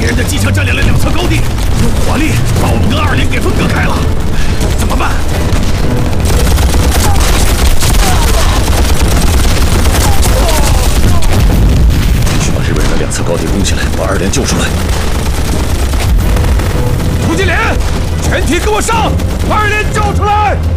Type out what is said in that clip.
人的机枪占领了两侧高地，用火力把我们跟2连给分割开了，怎么办？ 必须把日本人的两侧高地攻下来，把2连救出来。 涂金莲，全体跟我上，2连救出来！